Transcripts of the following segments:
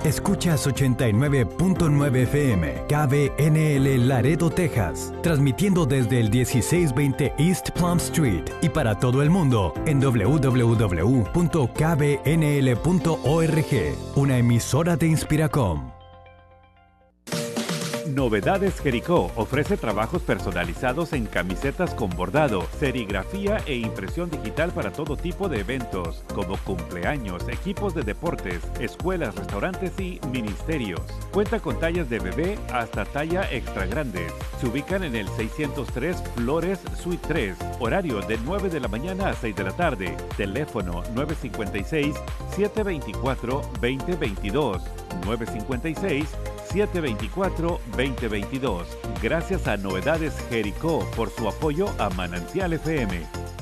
Escuchas 89.9 FM, KBNL Laredo, Texas, transmitiendo desde el 1620 East Plum Street y para todo el mundo en www.kbnl.org, una emisora de Inspiracom. Novedades Jericó ofrece trabajos personalizados en camisetas con bordado, serigrafía e impresión digital para todo tipo de eventos, como cumpleaños, equipos de deportes, escuelas, restaurantes y ministerios. Cuenta con tallas de bebé hasta talla extra grandes. Se ubican en el 603 Flores Suite 3, horario de 9 de la mañana a 6 de la tarde. Teléfono 956-724-2022, 956-724-2022. Gracias a Novedades Jericó por su apoyo a Manantial FM.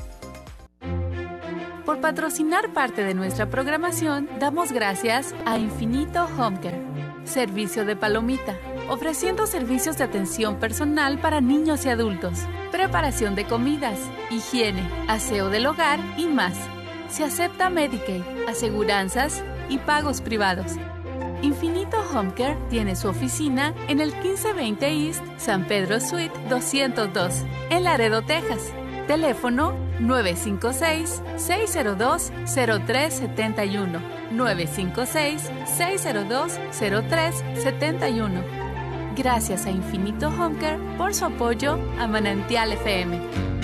Por patrocinar parte de nuestra programación, damos gracias a Infinito Home Care, servicio de palomita, ofreciendo servicios de atención personal para niños y adultos, preparación de comidas, higiene, aseo del hogar y más. Se acepta Medicaid, aseguranzas y pagos privados. Infinito Home Care tiene su oficina en el 1520 East San Pedro Suite 202, en Laredo, Texas. Teléfono 956-602-0371, 956-602-0371. Gracias a Infinito Home Care por su apoyo a Manantial FM.